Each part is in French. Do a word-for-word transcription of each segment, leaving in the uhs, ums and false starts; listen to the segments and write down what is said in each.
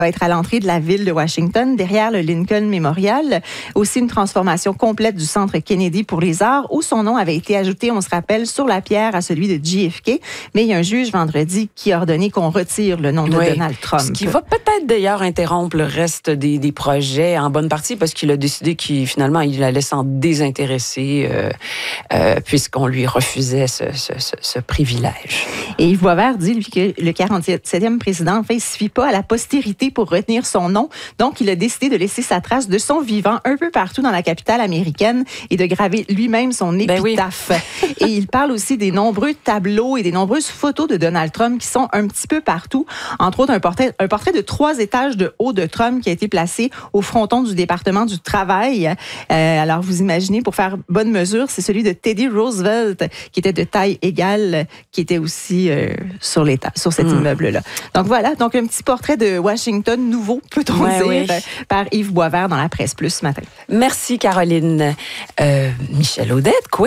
va être à l'entrée de la ville de Washington, derrière le Lincoln Memorial. Aussi une transformation complète du centre Kennedy pour les arts, où son nom avait été ajouté, on se rappelle, sur la pierre à celui de J F K. Mais il y a un juge vendredi qui a ordonné qu'on retire le nom de oui. Donald Trump. Ce qui va peut-être d'ailleurs interrompre le reste des, des projets en bonne partie, parce qu'il a décidé qu'il finalement il allait s'en désintéresser euh, euh, puisqu'on lui refusait ce, ce, ce, ce privilège. Et Yves Boisvert dit, lui, que le quarante-septième président, en fait, il ne suffit pas à la postérité pour retenir son nom. Donc, il a décidé de laisser sa trace de son vivant un peu partout dans la capitale américaine et de graver lui-même son épitaphe. Ben oui. Et il parle aussi des nombreux tableaux et des nombreuses photos de Donald Trump qui sont un petit peu partout. Entre autres, un portrait, un portrait de trois étages de haut de Trump qui a été placé au fronton du département du travail. Euh, alors, vous imaginez, pour faire bonne mesure, c'est celui de Teddy Roosevelt qui était de taille égale, qui était aussi euh, sur, l'état, sur cet mmh. immeuble-là. Donc voilà, donc un petit portrait de Washington nouveau, peut-on ouais, dire, oui. par Yves Boisvert dans la Presse Plus ce matin. Merci, Caroline. Euh, Michel Audette, quoi?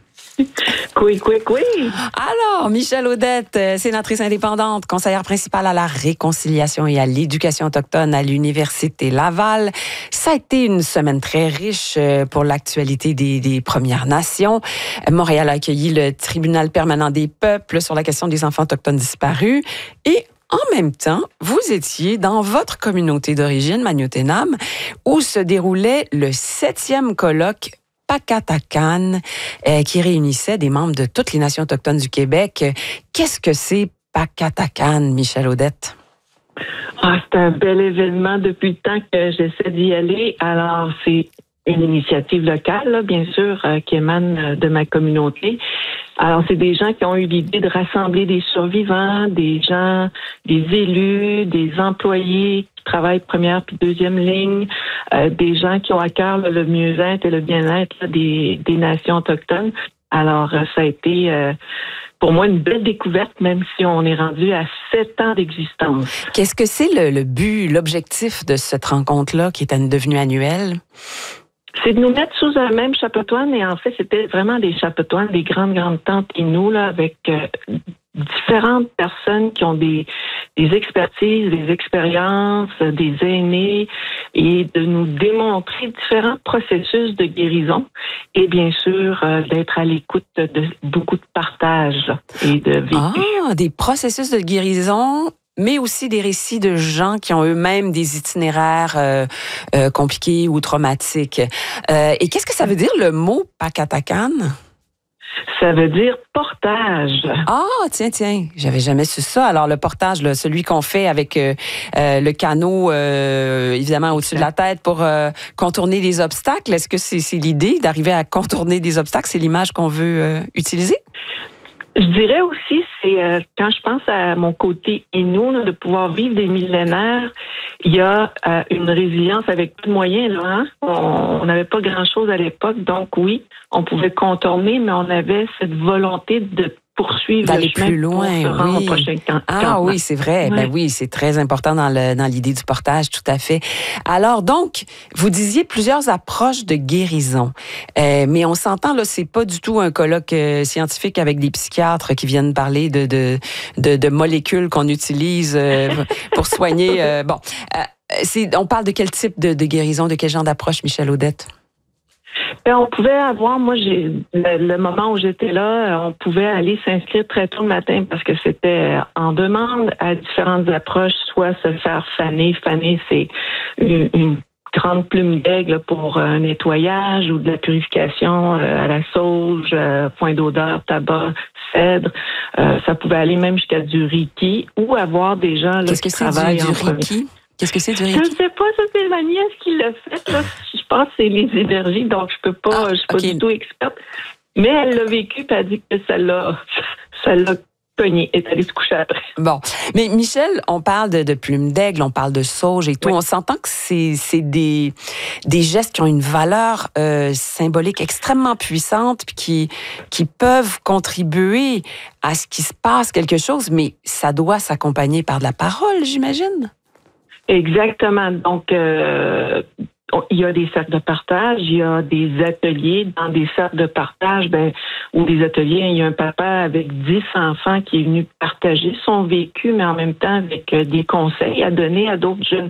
Oui, oui, oui. Alors, Michel Audette, sénatrice indépendante, conseillère principale à la réconciliation et à l'éducation autochtone à l'Université Laval. Ça a été une semaine très riche pour l'actualité des, des Premières Nations. Montréal a accueilli le Tribunal permanent des peuples sur la question des enfants autochtones disparus. Et en même temps, vous étiez dans votre communauté d'origine, Magnoténam, où se déroulait le septième colloque Pakatakan, euh, qui réunissait des membres de toutes les nations autochtones du Québec. Qu'est-ce que c'est Pakatakan, Michel Audette? Ah, c'est un bel événement depuis le temps que j'essaie d'y aller. Alors, c'est une initiative locale, là, bien sûr, euh, qui émane de ma communauté. Alors, c'est des gens qui ont eu l'idée de rassembler des survivants, des gens, des élus, des employés qui travaillent première puis deuxième ligne, euh, des gens qui ont à cœur là, le mieux-être et le bien-être là, des, des nations autochtones. Alors, euh, ça a été euh, pour moi une belle découverte, même si on est rendu à sept ans d'existence. Qu'est-ce que c'est le, le but, l'objectif de cette rencontre-là qui est devenue annuelle? C'est de nous mettre sous un même chapetoine, et en fait, c'était vraiment des chapetoines, des grandes, grandes tantes et nous, là, avec euh, différentes personnes qui ont des, des expertises, des expériences, des aînés, et de nous démontrer différents processus de guérison, et bien sûr, euh, d'être à l'écoute de beaucoup de partage et de vécu. Ah, des processus de guérison, mais aussi des récits de gens qui ont eux-mêmes des itinéraires euh, euh, compliqués ou traumatiques. Euh, et qu'est-ce que ça veut dire le mot Pakatakan? Ça veut dire portage. Ah, tiens, tiens, j'avais jamais su ça. Alors, le portage, là, celui qu'on fait avec euh, euh, le canot, euh, évidemment, au-dessus de la tête pour euh, contourner les obstacles. Est-ce que c'est, c'est l'idée d'arriver à contourner des obstacles? C'est l'image qu'on veut euh, utiliser? Je dirais aussi, c'est euh, quand je pense à mon côté Innu, de pouvoir vivre des millénaires, il y a euh, une résilience avec peu de moyens. Là, hein? On n'avait pas grand-chose à l'époque, donc oui, on pouvait contourner, mais on avait cette volonté de poursuivre d'aller le chemin plus loin, pour se rendre oui. au prochain camp. Ah oui, c'est vrai. Ouais. Ben oui, c'est très important dans, le, dans l'idée du portage, tout à fait. Alors donc, vous disiez plusieurs approches de guérison, euh, mais on s'entend là, c'est pas du tout un colloque euh, scientifique avec des psychiatres qui viennent parler de de de, de molécules qu'on utilise euh, pour soigner. Euh, bon, euh, c'est, on parle de quel type de, de guérison, de quel genre d'approche, Michel Audette? Ben, on pouvait avoir, moi, j'ai le, le moment où j'étais là, on pouvait aller s'inscrire très tôt le matin parce que c'était en demande à différentes approches, soit se faire faner. Faner, c'est une, une grande plume d'aigle pour un nettoyage ou de la purification à la sauge, point d'odeur, tabac, cèdre. Euh, ça pouvait aller même jusqu'à du Reiki ou avoir des gens là, Qu'est-ce qui que c'est travaillent du, en du Reiki? Qu'est-ce que c'est du Reiki? Je ne sais pas, ça c'est ma nièce qui l'a fait. Là. Je pense que c'est les énergies, donc je peux pas, ah, je suis pas okay. du tout experte. Mais elle l'a vécu, puis elle a dit que ça l'a, ça l'a cogné, est allée se coucher après. Bon, mais Michel, on parle de, de plumes d'aigle, on parle de sauge et tout. Oui. On s'entend que c'est, c'est des, des gestes qui ont une valeur euh, symbolique extrêmement puissante, puis qui, qui peuvent contribuer à ce qui se passe quelque chose, mais ça doit s'accompagner par de la parole, j'imagine. Exactement. Donc, euh, il y a des cercles de partage, il y a des ateliers. Dans des cercles de partage, ben, ou des ateliers, il y a un papa avec dix enfants qui est venu partager son vécu, mais en même temps avec des conseils à donner à d'autres jeunes